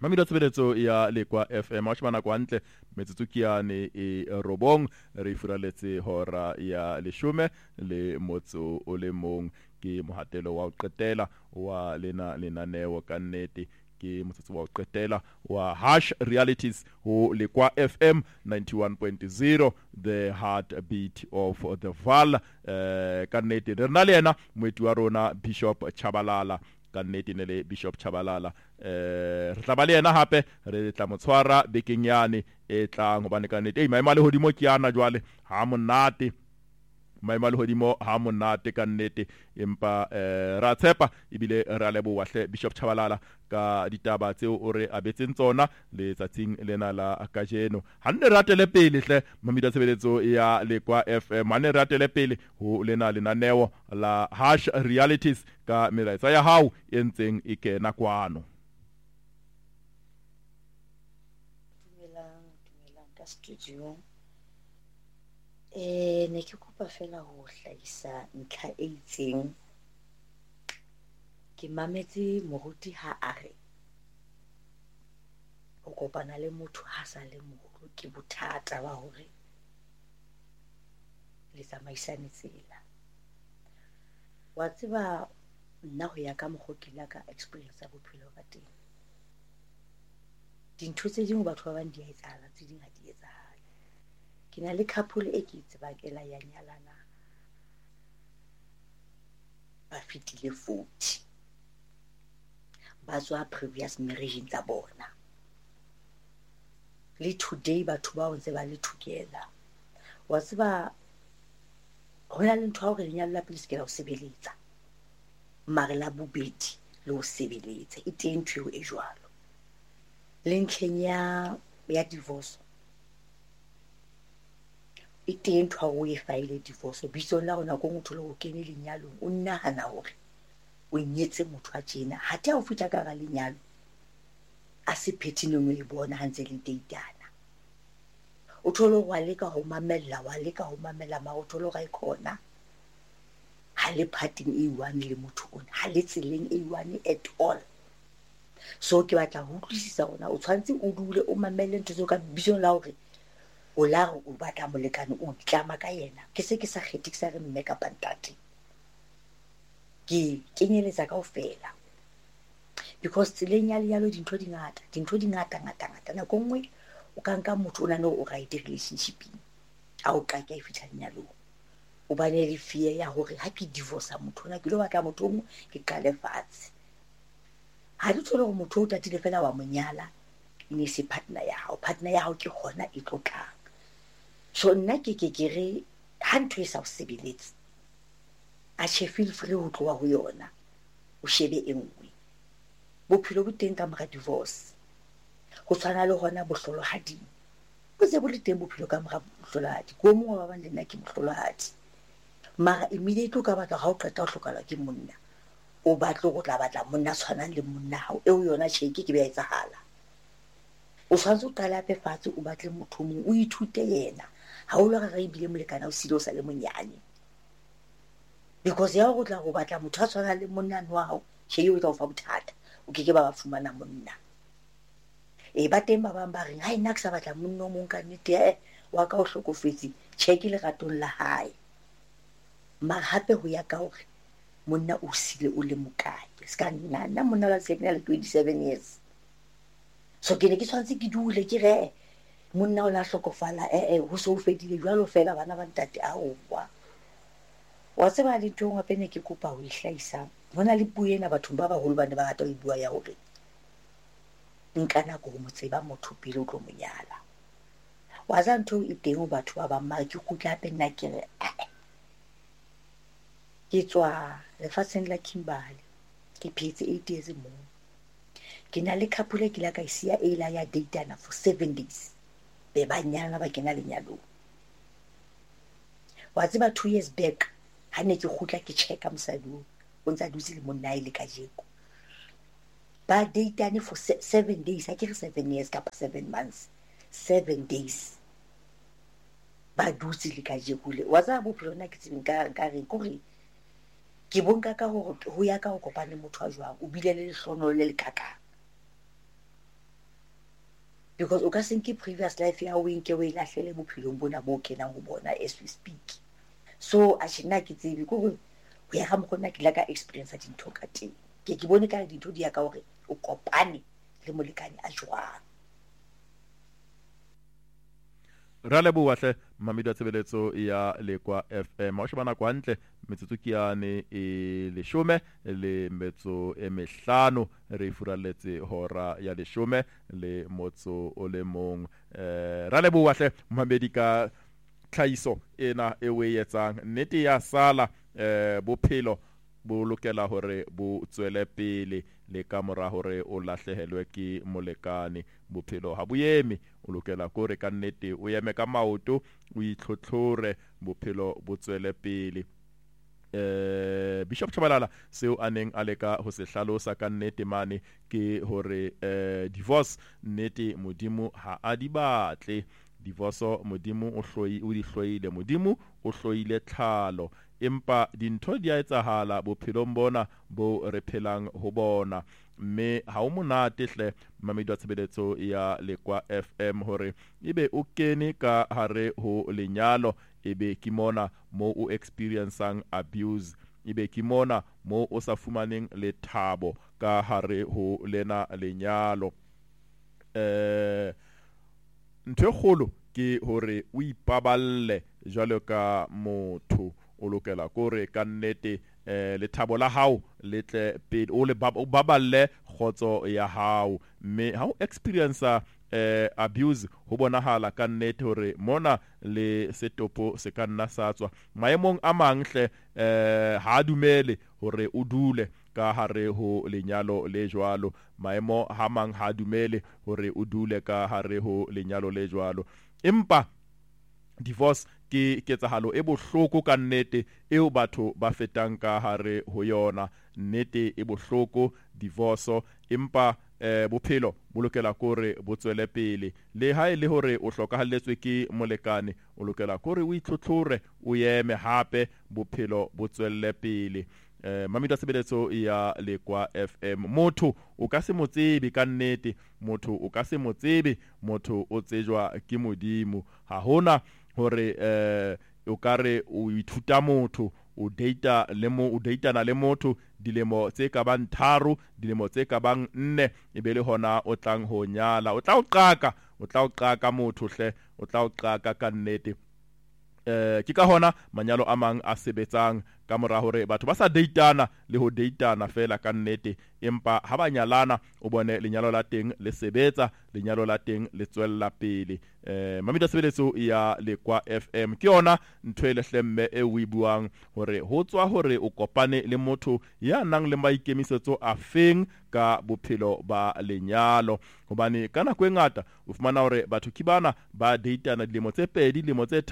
Mamida tshebeletso ya Lekwa FM a shebana kwa ntle metsotso ke yane e robong re furaletse hora ya leshome le motso o le mong ke mohatelo wa ho qetela wa lenaneo ka nnete ke motsotso wa ho qetela wa Harsh Realities ho Lekwa FM 91.0 the heartbeat of the Val ka nnete re na le yena moeti wa rona Bishop Chabalala ka nnete ne le Bishop Chabalala re tla ba le yena hape re tla mo tshwara bekeng yane e tlang hobane ka nnete maemo le hodimo ke yana jwale ha monate maemo le hodimo ha monate ka nnete empa ra tshepa ebile re a leboha hle Bishop Chabalala ka ditaba tseo o re abetseng tsona le tsatsing lena la kajeno hanne ratele pele hle mamida tshebeletso ya Lekwa FM hanne ratele pele ho lena lenaneo la Harsh Realities ka melaetsa ya hao e ntseng e kena kwano. Dumelang ka studio. Ne ke kopa fela ho hlahisa ntlha e itseng. Ke mametse moruti ha a re ho kopana le motho ha sa le moholo ke bothata ba hore le tsamaisane tsela. Wa tseba nna ho ya ka mokgo ke la ka experience ya bophelo ka teng. Dintho tse ding batho ba bang di a etsahala tse ding ha di etsahale. Ke na le couple e ke tsebang e la ya nyalana ba fitile 40 ba tswa previous marriage tsa bona le today batho ba ntse ba le together. Wa tseba ho na le ntho hore lenyalo la pele se ke la ho sebeletsa mare la bobedi le ho sebeletsa e teng ntho e jwalo le ntlheng ya divorce e teng ntho o e file divorce bitsong la rona go motho le go kene lenyalong o nahana hore o nyetse motho a tjena ha tea o fitla ka ga lenyalo a se phethine mo e bona ha ntse le dateana o tholo wa leka ho mamella ma o tholo ga ikona ha le parting e one le motho ona ha le tseleng e one at all. So ke batla ho utlwisisa rona o tshwantse o dule o mamelle ntho tso ka bitsong la hore o la re o batla molekane o tlama ka yena ke se ke sa kgethe ke sa re mme ka pantate ke kenyeletsa kaofela because tseleng ya lenyalo dintho di ngata nako nngwe o ka nka motho o na no o right relationshiping a o ka ke fitla lenyalo o ba ne le fear ya hore ha ke divorce motho ona ke lo batla motho mo ke qale fatshe ha di tsole go motho o tatile fela wa monyala ne se partner ya hao ke gona e tlotlang. So nna ke re ha ntho e sa o sebeletse a feel free ho tloa ho yona o shebe e nngwe bophelo bo teng ka mora divorce go tshwana le hona bohlolohadi bo se bo le teng bophelo ka mora bohlolohadi go mongwe ba bang le nna ke bohlolohadi mara immediately ka batla ga o qeta ho hlokala ke monna o batla go tla batla monna tshwanang le monna hao eo yona sheke ke be a etsahala o tshwantse o qala pe fatshe o batle motho mong o ithute yena ha o le ga re bile molekana o sile o sa le monyane because ya go tla go batla motho a tshwanang le monna wa hao sheke o tla o fa bothata o ke ba fumana monna ba teng ba bang ba reng ha ina ke sa batla monna mo nka nnete wa ka o hlokofetse sheke le ratong la hae ma hape ho ya ka hore monna o sile o le mokae ska nna monna la sekena le 27 years so ke ne ke tshwantse ke dule ke re monna o la hlokofala ho so fedile jwalo fela bana ba ntate a owa wa tseba le tong a pene ke kopa ho ihlaisa hona le puena batho ba baholo ba ne ba rata ho bua ya hore nka nako ho motseba motho pele o tlo monyala wa za ntho e teng batho ba bang ma ke kutla pe nna ke re ke tswa lefatsheng la Kimberley ke phetse 8 years mo ke na le couple ke la ka isia e la ya dateana for 7 days be ba nyala ba kena lenyalo wa tseba 2 years back ha ne ke khutla ke checka mosadi o ntsa dutse le monna ile ka jeko ba dateane for 7 days ha ke re 7 years ka 7 months 7 days ba dutse le ka jeko le wa tsaba bophelo nna ke tseng ka re kore ke bonka ka ho ya ka go kopana motho a jwang o bile le lehlono le lekaka because o ka se nke previous life ya o nke o e lahlele bophelong bona bo kenang ho bona as we speak. So a shina ke tsebe go go ya ga mokgona ke la ka experience dintho ka teng ke bone ka dintho di ya ka hore o kopane le molekane a jwang. Ra leboha hle mamedi wa tshebeletso ya Lekwa FM wa shebana kwa ntle metsotso ke yane e 15 re furaletse hora ya 10 le motso o le mong. Ra leboha hle mamedi ka tlhaiso ena e we etsang nnete ya sala bophelo bo lokela hore bo tswele pele le ka mora hore o lahlehelwe ke molekane. Bophelo ha boyeme o lokela gore ka nnete o yeme ka maoto o itlhotlhore bophelo bo tswele pele. Bishop Chabalala seo a neng a leka ho se hlalosa ka nnete mane ke hore divorce nnete modimo ha a di batle. Divorce modimo o di hloile, modimo o hloile tlhalo, empa dintho di a etsahala bophelong bona bo re phelang ho bona. Mme ha o monate hle mamedi wa tshebeletso ya Lekwa FM hore ebe o kene ka hare ho lenyalo, ebe ke mona mo o experiencing abuse, ebe ke mona mo o sa fumaneng lethabo ka hare ho lena lenyalo. Ntho kgolo ke hore o ipaballe jwalo ka motho o lokela gore ka nnete lethabo la hao le tle pele o le baballe khotso ya hao. Mme ha o experience abuse ho bonahala ka nnete hore mona le setopo se ka nna sa tswa maemong a mangle ha dumele hore o dule ka hare ho lenyalo le jwalo. Maemo ha mang ha dumele hore o dule ka hare ho lenyalo le jwalo. Empa divorce ke ketsahalo e bohloko ka nnete eo batho ba fetang ka hare ho yona. Nnete e bohloko divorce, empa bophelo bo lokela gore bo tswele pele. Le ha ile hore o hlokahalletswe ke molekane o lokela gore o itlhotlhore o yeme hape bophelo bo tswelle pele. Mamedi wa tshebeletso ya Lekwa FM, motho o ka se motsebe ka nnete, motho o ka se motsebe, motho o tsejwa ke modimo. Ha hona hore o kare o ithuta motho o datana le motho dilemo tse ka bang 3, dilemo tse ka bang 4, ebe le hona o tlang ho nyala. O tla o qaka motho hle, o tla o qaka ka nnete. Ke ka hona manyalo a mang a sebetsang ka mora hore batho ba sa datana le ho datana fela ka nnete, empa ha ba nyalana o bone lenyalo la teng le sebetsa, lenyalo la teng le tswella pele. Mamedi wa tshebeletso ya Lekwa FM ke yona ntho e lehlemme e o buang hore ho tswa hore o kopane le motho ya nang le maikemisetso a feng ka bophelo ba lenyalo. Hobane ka nako e ngata o fumana hore batho ke bana ba datana dilemo tse 2, dilemo tse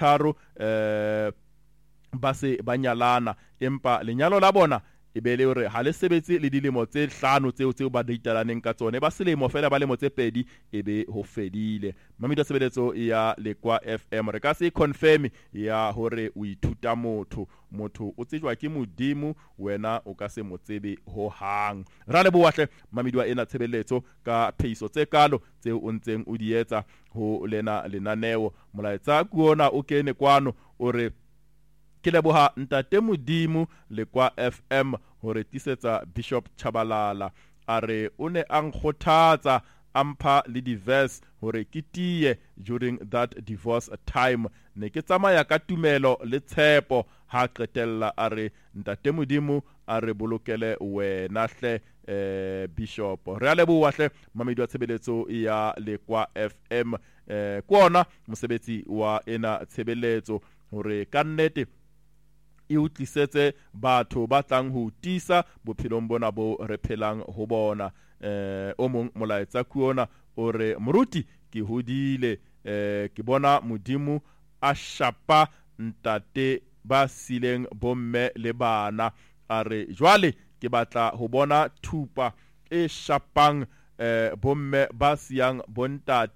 3 ba se ba nyalana, empa lenyalo la bona e be le hore ha le sebetse le dilemo tse 5 tseo ba datalaneng ka tsone, ba selemo fela ba lemo tse 2 ebe ho fedile. Mamedi wa tshebeletso ya Lekwa FM re ka se confirm ya hore o ithuta motho o tsejwa ke modimo, wena o ka se motsebe ho hang. Ra leboha hle mamedi wa ena tshebeletso ka pheiso tse kalo tseo o ntseng o di etsa ho lena lenaneo. Molaetsa kuona o kene kwano o re ke leboha ntate modimo Lekwa FM hore tisetsa Bishop Chabalala, a re o ne a nkgothatsa ampha le diverse hore ke tie during that divorce time. Ne ke tsamaya ka tumelo le tshepo, ha qetella a re ntate modimo a re bolokele wena hle Bishop. Re a leboha hle mamedi wa tshebeletso ya Lekwa FM, kuona mosebetsi wa ena tshebeletso hore ka nnete e utlisetse batho ba tlang ho tisa bophelong bona bo re phelang ho bona. O mong molaetsa kuona o re moruti ke hodile, ke bona modimo a shapa ntate ba sileng bomme le bana, a re jwale ke batla ho bona thupa e shapang bomme ba siang bontate